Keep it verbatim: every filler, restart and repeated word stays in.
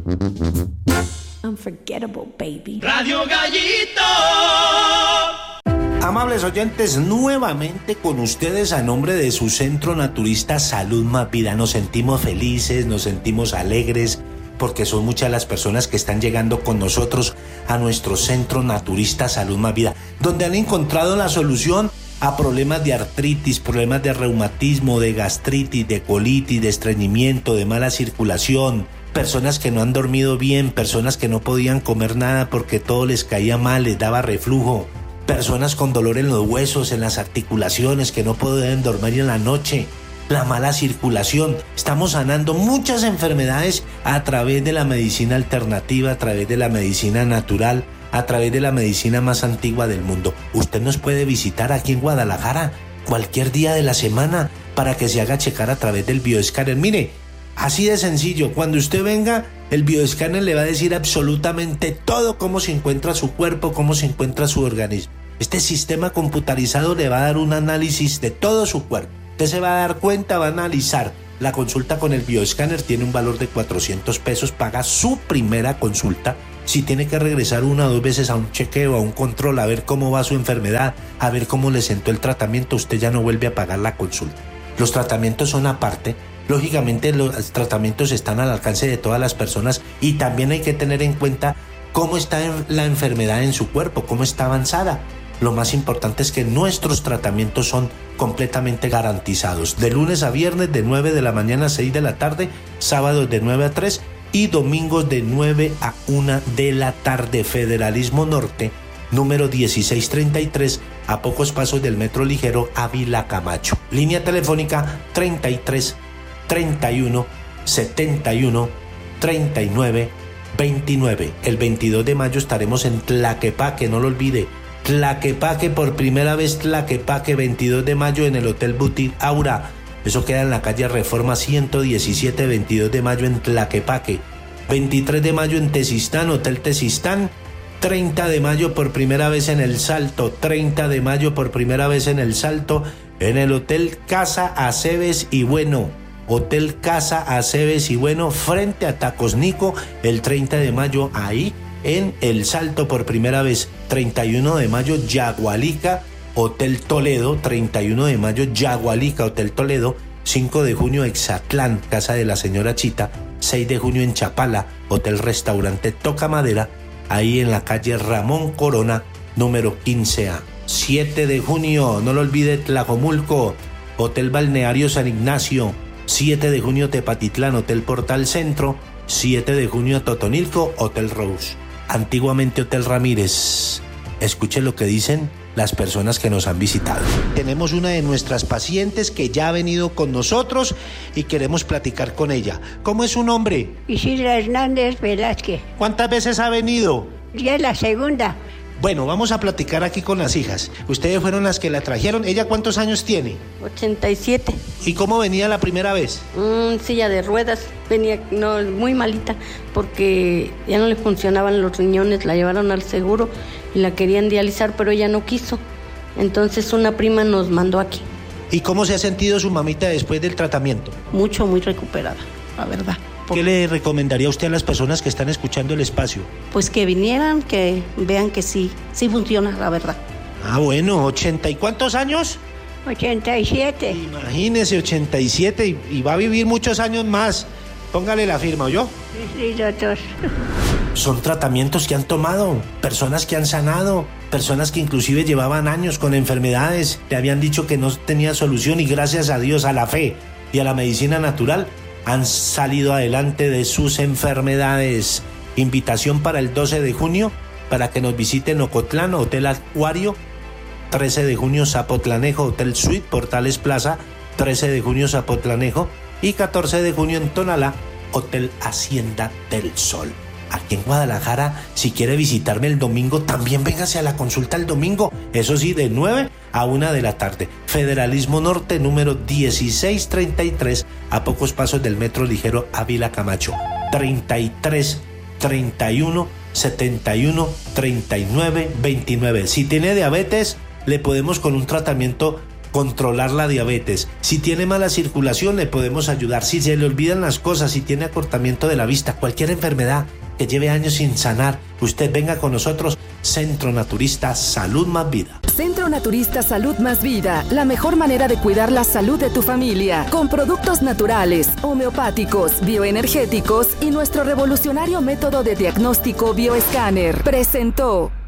Unforgettable, baby. Radio Gallito. Amables oyentes, nuevamente con ustedes a nombre de su Centro Naturista Salud Más Vida. Nos sentimos felices, nos sentimos alegres, porque son muchas las personas que están llegando con nosotros a nuestro Centro Naturista Salud Más Vida, donde han encontrado la solución a problemas de artritis, problemas de reumatismo, de gastritis, de colitis, de estreñimiento, de mala circulación, personas que no han dormido bien, personas que no podían comer nada porque todo les caía mal, les daba reflujo, personas con dolor en los huesos, en las articulaciones, que no podían dormir en la noche, la mala circulación. Estamos sanando muchas enfermedades a través de la medicina alternativa, a través de la medicina natural, a través de la medicina más antigua del mundo. Usted nos puede visitar aquí en Guadalajara cualquier día de la semana para que se haga checar a través del bioescáner. Mire, así de sencillo, cuando usted venga, el bioescáner le va a decir absolutamente todo, cómo se encuentra su cuerpo, cómo se encuentra su organismo. Este sistema computarizado le va a dar un análisis de todo su cuerpo. Usted se va a dar cuenta, va a analizar. La consulta con el bioescáner tiene un valor de cuatrocientos pesos, paga su primera consulta. Si tiene que regresar una o dos veces a un chequeo, a un control, a ver cómo va su enfermedad, a ver cómo le sentó el tratamiento, usted ya no vuelve a pagar la consulta. Los tratamientos son aparte. Lógicamente los tratamientos están al alcance de todas las personas y también hay que tener en cuenta cómo está la enfermedad en su cuerpo, cómo está avanzada. Lo más importante es que nuestros tratamientos son completamente garantizados. De lunes a viernes de nueve de la mañana a seis de la tarde, sábados de nueve a tres y domingos de nueve a una de la tarde. Federalismo Norte, número dieciséis treinta y tres, a pocos pasos del Metro Ligero Ávila Camacho. Línea telefónica treinta y tres, treinta y uno, setenta y uno, treinta y nueve, veintinueve. El veintidós de mayo estaremos en Tlaquepaque, no lo olvide. Tlaquepaque, por primera vez Tlaquepaque, veintidós de mayo en el Hotel Boutique Aura. Eso queda en la calle Reforma ciento diecisiete, veintidós de mayo en Tlaquepaque. veintitrés de mayo en Tezistán, Hotel Tezistán. treinta de mayo por primera vez en El Salto. treinta de mayo por primera vez en El Salto en el Hotel Casa Aceves y Bueno. Hotel Casa Aceves y Bueno, frente a Tacos Nico, el treinta de mayo ahí en El Salto por primera vez. Treinta y uno de mayo Yagualica, Hotel Toledo. Treinta y uno de mayo Yagualica, Hotel Toledo. Cinco de junio Exatlán, Casa de la Señora Chita. Seis de junio en Chapala, Hotel Restaurante Toca Madera, ahí en la calle Ramón Corona, número quince A. Siete de junio, no lo olvide, Tlajomulco, Hotel Balneario San Ignacio. Siete de junio Tepatitlán, Hotel Portal Centro. Siete de junio Totonilco, Hotel Rose. Antiguamente Hotel Ramírez. Escuche lo que dicen las personas que nos han visitado. Tenemos una de nuestras pacientes que ya ha venido con nosotros y queremos platicar con ella. ¿Cómo es su nombre? Isidra Hernández Velázquez. ¿Cuántas veces ha venido? Ya es la segunda. Bueno, vamos a platicar aquí con las hijas. Ustedes fueron las que la trajeron. ¿Ella cuántos años tiene? ochenta y siete. ¿Y cómo venía la primera vez? Mm, silla de ruedas. Venía no, muy malita porque ya no le funcionaban los riñones. La llevaron al seguro y la querían dializar, pero ella no quiso. Entonces una prima nos mandó aquí. ¿Y cómo se ha sentido su mamita después del tratamiento? Mucho, muy recuperada, la verdad. ¿Qué le recomendaría usted a las personas que están escuchando el espacio? Pues que vinieran, que vean que sí, sí funciona, la verdad. Ah, bueno, ¿ochenta y cuántos años? ochenta y siete. Imagínese, ochenta y siete y, y va a vivir muchos años más. Póngale la firma, ¿oyó? Sí, doctor. Son tratamientos que han tomado, personas que han sanado, personas que inclusive llevaban años con enfermedades, le habían dicho que no tenía solución y gracias a Dios, a la fe y a la medicina natural, han salido adelante de sus enfermedades. Invitación para el doce de junio para que nos visiten Ocotlán, Hotel Acuario. trece de junio Zapotlanejo, Hotel Suite, Portales Plaza. trece de junio Zapotlanejo. Y catorce de junio en Tonalá, Hotel Hacienda del Sol. Aquí en Guadalajara, si quiere visitarme el domingo, también véngase a la consulta el domingo. Eso sí, de nueve a una de la tarde. Federalismo Norte, número dieciséis treinta y tres, a pocos pasos del Metro Ligero Ávila Camacho. treinta y tres, treinta y uno, setenta y uno, treinta y nueve, veintinueve. Si tiene diabetes, le podemos con un tratamiento controlar la diabetes. Si tiene mala circulación, le podemos ayudar. Si se le olvidan las cosas, si tiene acortamiento de la vista, cualquier enfermedad que lleve años sin sanar, usted venga con nosotros. Centro Naturista Salud Más Vida. Centro Naturista Salud Más Vida, la mejor manera de cuidar la salud de tu familia, con productos naturales, homeopáticos, bioenergéticos y nuestro revolucionario método de diagnóstico bioescáner. Presentó.